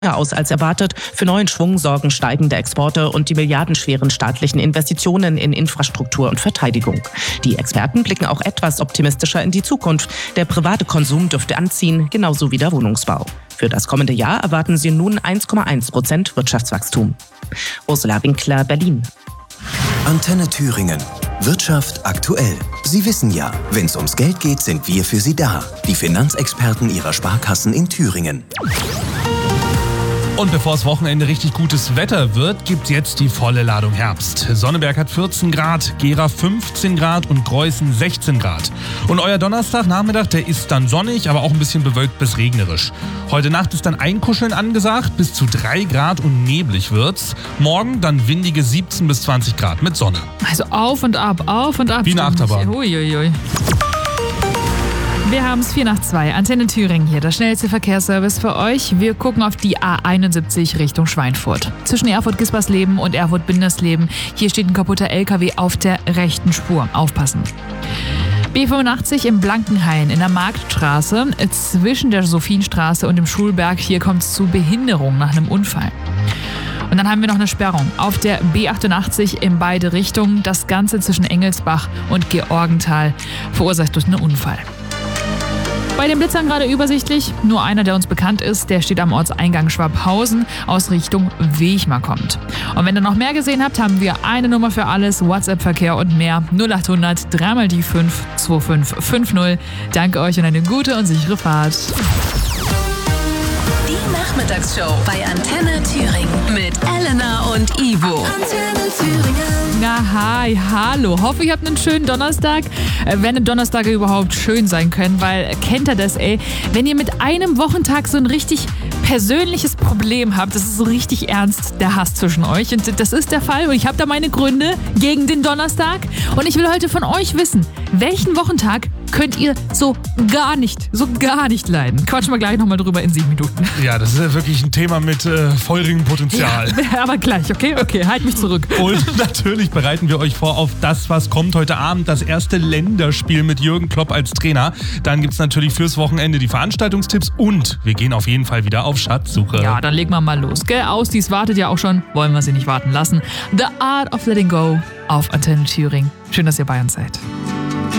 aus als erwartet. Für neuen Schwung sorgen steigende Exporte und die milliardenschweren staatlichen Investitionen in Infrastruktur und Verteidigung. Die Experten blicken auch etwas optimistischer in die Zukunft. Der private Konsum dürfte anziehen, genauso wie der Wohnungsbau. Für das kommende Jahr erwarten sie nun 1,1% Wirtschaftswachstum. Ursula Winkler, Berlin. Antenne Thüringen. Wirtschaft aktuell. Sie wissen ja, wenn es ums Geld geht, sind wir für Sie da. Die Finanzexperten Ihrer Sparkassen in Thüringen. Und bevor es Wochenende richtig gutes Wetter wird, gibt's jetzt die volle Ladung Herbst. Sonneberg hat 14 Grad, Gera 15 Grad und Greußen 16 Grad. Und euer Donnerstagnachmittag, der ist dann sonnig, aber auch ein bisschen bewölkt bis regnerisch. Heute Nacht ist dann Einkuscheln angesagt, bis zu 3 Grad und neblig wird's. Morgen dann windige 17 bis 20 Grad mit Sonne. Also auf und ab. Wie eine Achterbahn. Uiuiui. Wir haben es 2:04. Antenne Thüringen hier, der schnellste Verkehrsservice für euch. Wir gucken auf die A71 Richtung Schweinfurt. Zwischen Erfurt-Gispersleben und Erfurt-Bindersleben. Hier steht ein kaputter LKW auf der rechten Spur. Aufpassen. B85 im Blankenhain in der Marktstraße zwischen der Sophienstraße und dem Schulberg. Hier kommt es zu Behinderung nach einem Unfall. Und dann haben wir noch eine Sperrung auf der B88 in beide Richtungen. Das Ganze zwischen Engelsbach und Georgenthal, verursacht durch einen Unfall. Bei den Blitzern gerade übersichtlich. Nur einer, der uns bekannt ist, der steht am Ortseingang Schwabhausen aus Richtung Wechmar kommt. Und wenn ihr noch mehr gesehen habt, haben wir eine Nummer für alles, WhatsApp-Verkehr und mehr. 0800 3 die 5 2550. Danke euch und eine gute und sichere Fahrt. Die Nachmittagsshow bei Antenne Thüringen mit Elena und Ivo. Antenne Thüringen. Na, hi, hallo. Hoffe, ihr habt einen schönen Donnerstag. Wenn ein Donnerstage überhaupt schön sein können, weil kennt ihr das, ey? Wenn ihr mit einem Wochentag so ein richtig persönliches Problem habt, das ist so richtig ernst, der Hass zwischen euch. Und das ist der Fall und ich habe da meine Gründe gegen den Donnerstag. Und ich will heute von euch wissen, welchen Wochentag könnt ihr so gar nicht leiden? Quatschen wir gleich nochmal drüber in 7 Minuten. Ja, das ist ja wirklich ein Thema mit feurigem Potenzial. Ja, aber gleich, okay? Okay, halt mich zurück. Und natürlich bereiten wir euch vor auf das, was kommt heute Abend. Das erste Länderspiel mit Jürgen Klopp als Trainer. Dann gibt's natürlich fürs Wochenende die Veranstaltungstipps und wir gehen auf jeden Fall wieder auf Schatzsuche. Ja, dann legen wir mal los, gell? Ausdies wartet ja auch schon. Wollen wir sie nicht warten lassen. The Art of Letting Go auf Antenne Thüringen. Schön, dass ihr bei uns seid.